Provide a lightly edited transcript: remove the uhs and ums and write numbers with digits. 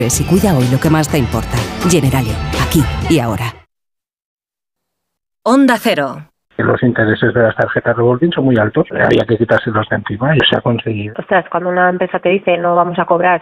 Y cuida hoy lo que más te importa. Generali, aquí y ahora. Onda Cero. Los intereses de las tarjetas revolving son muy altos. Había que quitárselos de encima y se ha conseguido. Ostras, cuando una empresa te dice no vamos a cobrar